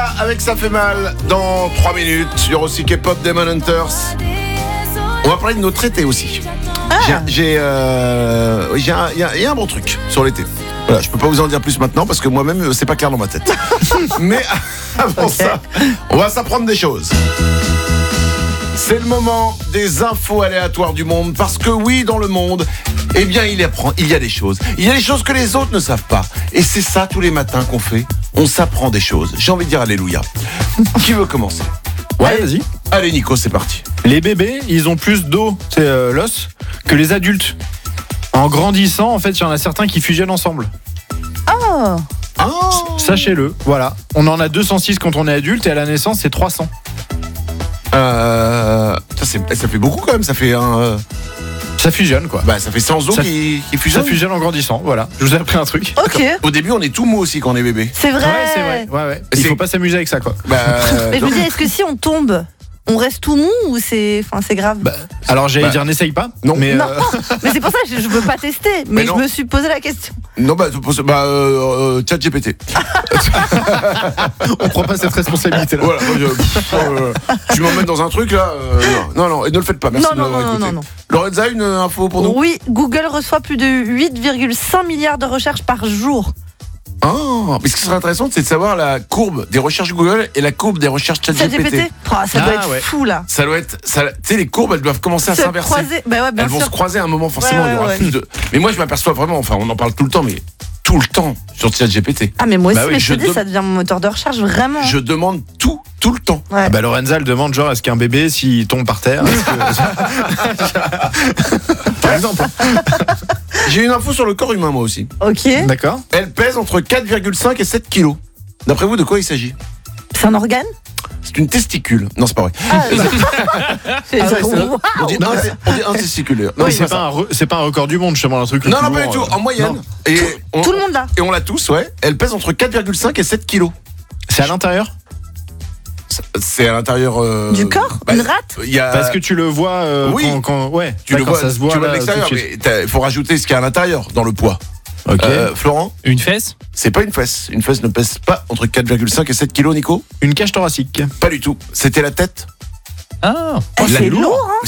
avec Ça fait mal dans 3 minutes. Il y aura aussi K-pop, Demon Hunters. On va parler de nos traités aussi. Il y a un bon truc sur l'été. Voilà, je peux pas vous en dire plus maintenant parce que moi-même c'est pas clair dans ma tête. Mais avant ça, on va s'apprendre des choses. C'est le moment des infos aléatoires du monde parce que oui, dans le monde, eh bien il y a des choses. Il y a des choses que les autres ne savent pas. Et c'est ça tous les matins qu'on fait. On s'apprend des choses. J'ai envie de dire alléluia. Qui veut commencer ? Ouais, vas-y. Allez Nico, c'est parti. Les bébés, ils ont plus d'eau, c'est l'os, que les adultes. En grandissant, en fait, il y en a certains qui fusionnent ensemble. Oh. Sachez-le, voilà. On en a 206 quand on est adulte et à la naissance, c'est 300. Ça fait beaucoup quand même. Ça fait Ça fusionne, quoi. Bah, ça fait 100 os qui fusionnent. Ça fusionne en grandissant, voilà. Je vous ai appris un truc. Ok. Au début, on est tout mou aussi quand on est bébé. C'est vrai. Ouais, c'est vrai. Ouais. Il faut pas s'amuser avec ça, quoi. Mais je me dis, est-ce que si on tombe, on reste tout mou ou c'est grave? Alors j'allais dire n'essaye pas. Non. Mais Non, mais c'est pour ça que je veux pas tester. Mais je me suis posé la question. Non, ChatGPT. on prend pas cette responsabilité là. Voilà, tu m'emmènes dans un truc là. Non, et ne le faites pas. Merci de m'avoir écouté. Non. Lorenza, une info pour nous? Oui, Google reçoit plus de 8,5 milliards de recherches par jour. Mais ce qui serait intéressant, c'est de savoir la courbe des recherches Google et la courbe des recherches ChatGPT. Ça doit être fou là. Ça doit être. Tu sais, les courbes, elles doivent commencer à s'inverser. Elles vont se croiser à un moment, forcément. Il y aura plus de. Mais moi, je m'aperçois vraiment. Enfin, on en parle tout le temps, mais tout le temps sur ChatGPT. Ah, mais moi aussi, mais je te dis, ça devient mon moteur de recherche vraiment. Je demande tout le temps. Ouais. Lorenza, elle demande genre, est-ce qu'un bébé, s'il tombe par terre, par exemple. J'ai une info sur le corps humain, moi aussi. Ok. D'accord. Elle pèse entre 4,5 et 7 kilos. D'après vous, de quoi il s'agit? C'est un organe? C'est une testicule. Non, c'est pas vrai. On dit un testicule. Non, c'est pas un record du monde, justement, un truc. Non, pas du tout. En moyenne. Tout le monde l'a. Et on l'a tous, ouais. Elle pèse entre 4,5 et 7 kilos. C'est à l'intérieur? C'est à l'intérieur du corps. Une rate. Parce que tu le vois quand tu le vois, ça se voit tu vois de l'extérieur, mais il faut rajouter ce qu'il y a à l'intérieur dans le poids. Ok. Florent? Une fesse? C'est pas une fesse. Une fesse ne pèse pas entre 4,5 et 7 kilos, Nico? Une cage thoracique. Pas du tout. C'était la tête. C'est lourd, hein.